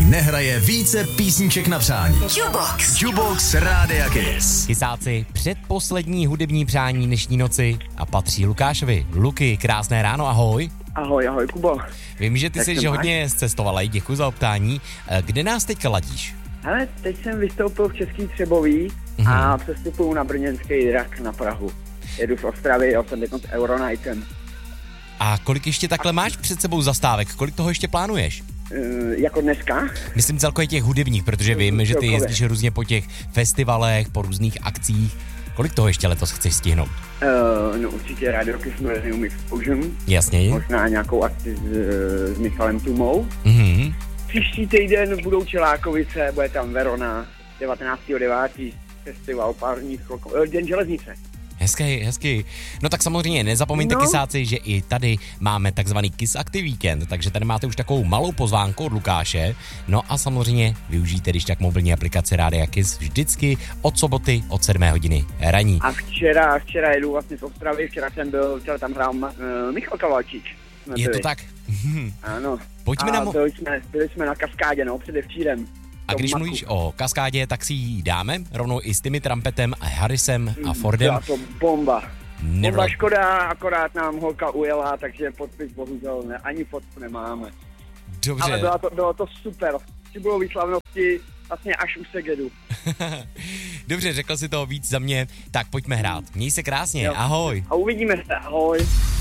nehraje více písniček na přání. Jukebox Rádia Kiss. Kysáci, předposlední hudební přání dnešní noci a patří Lukášovi. Luky, krásné ráno, ahoj. Ahoj, Kubo. Vím, že ty jsi hodně zcestovalej, děkuji za optání. Kde nás teďka ladíš? Hele, teď jsem vystoupil v Český Třebový a přestupuju na brněnský drak na Prahu. Jedu z Ostravy, jel jsem teď s Euronightem. A kolik ještě takhle máš před sebou zastávek? Kolik toho ještě plánuješ? Jako dneska? Myslím celkově těch hudebních, protože vím, že ty jezdíš různě po těch festivalech, po různých akcích. Kolik toho ještě letos chceš stihnout? No určitě Radio Kiss Millennium Explosion. Jasně. Možná nějakou akci s Michalem Tumou. Mhm. Příští týden budou Čelákovice, bude tam Verona, 19.9. festival pární Den železnice. Hezky. No tak samozřejmě nezapomeňte, kysáci, že i tady máme takzvaný Kiss Active Weekend, takže tady máte už takovou malou pozvánku od Lukáše. No a samozřejmě využijte když tak mobilní aplikaci Rádia Kiss vždycky od soboty od 7 hodiny raní. A včera jedu vlastně z Ostravy, včera tam hrál Michal Kavalčič. Je to tak? Ano. Pojďme byli jsme na Kaskádě, předevčírem. A když mluvíš o Kaskádě, tak si ji dáme rovnou i s Timmy Trumpetem, Harrisem a Fordem. Byla to bomba. Bomba škoda, akorát nám holka ujela, takže podpis bohužel ani fotku nemáme. Dobře. Ale bylo to super. Bylo výslavnosti vlastně až u Segedu. Dobře, řekl si toho víc za mě, tak pojďme hrát. Měj se krásně, ahoj. A uvidíme se, ahoj.